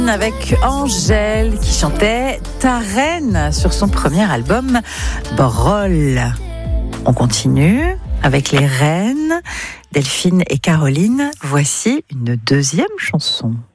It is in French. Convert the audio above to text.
Avec Angèle qui chantait Ta Reine sur son premier album Brol. On continue avec les reines Delphine et Caroline. Voici une deuxième chanson.